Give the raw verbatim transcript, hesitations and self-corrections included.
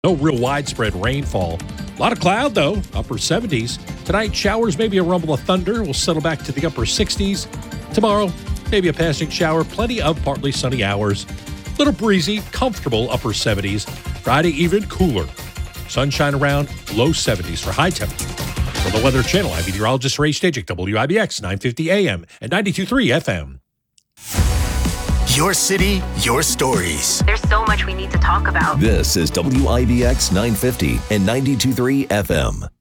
No real widespread rainfall. A lot of cloud, though, upper seventies. Tonight, showers, maybe a rumble of thunder. We'll settle back to the upper sixties. Tomorrow, maybe a passing shower. Plenty of partly sunny hours. Little breezy, comfortable upper seventies. Friday, even cooler. Sunshine around, low seventies for high temperature. For the Weather Channel, I'm meteorologist Ray Stajic, W I B X nine fifty A M and ninety-two point three F M. Your city, your stories. There's so much we need to talk about. This is W I B X nine fifty and ninety-two point three F M.